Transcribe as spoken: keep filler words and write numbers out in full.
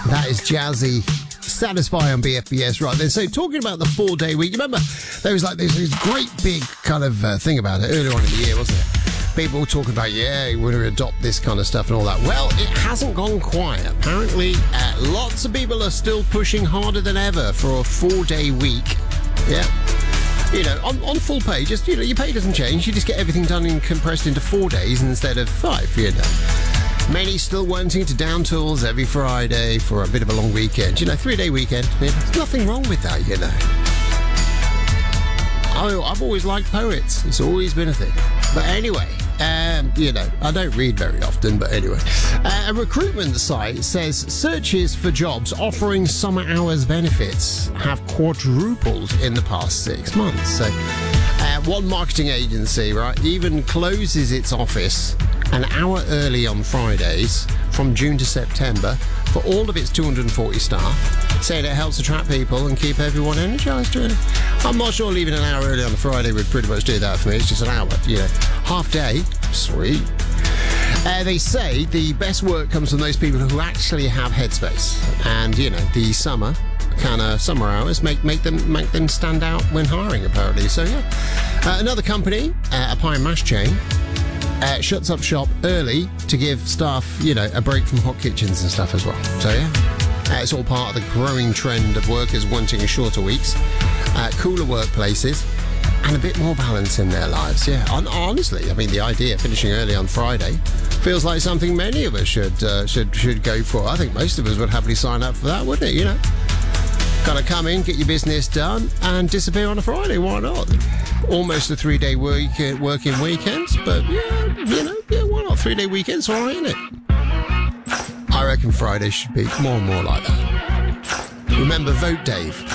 That is Jazzy. Satisfy on B F B S right there. So talking about the four-day week, you remember there was like this, this great big kind of uh, thing about it earlier on in the year, wasn't it? People were talking about, yeah, you want to adopt this kind of stuff and all that. Well, it hasn't gone quiet. Apparently, uh, lots of people are still pushing harder than ever for a four-day week. Yeah. You know, on, on full pay, just, you know, your pay doesn't change. You just get everything done and compressed into four days instead of five, you know. Many still wanting to down tools every Friday for a bit of a long weekend. You know, three-day weekend. I mean, there's nothing wrong with that, you know. Oh, I've always liked poets. It's always been a thing. But anyway, um, you know, I don't read very often, but anyway. Uh, a recruitment site says searches for jobs offering summer hours benefits have quadrupled in the past six months. So uh, one marketing agency, right, even closes its office an hour early on Fridays from June to September for all of its two hundred forty staff, saying it helps attract people and keep everyone energised, really. I'm not sure leaving an hour early on a Friday would pretty much do that for me. It's just an hour, you know. Half day, sweet. Uh, they say the best work comes from those people who actually have headspace. And, you know, the summer kind of summer hours make, make them make them stand out when hiring, apparently. So, yeah. Uh, another company, uh, a pie and mash chain, Uh, shuts up shop early to give staff, you know, a break from hot kitchens and stuff as well. So, yeah, uh, it's all part of the growing trend of workers wanting shorter weeks, uh, cooler workplaces, and a bit more balance in their lives. Yeah, and honestly, I mean, the idea of finishing early on Friday feels like something many of us should uh, should should go for. I think most of us would happily sign up for that, wouldn't it? You know, kind of come in, get your business done, and disappear on a Friday. Why not? Almost a three-day work, uh, working weekend, but yeah, you know, yeah, why not? Three-day weekend's all right, isn't it? I reckon Friday should be more and more like that. Remember, vote Dave.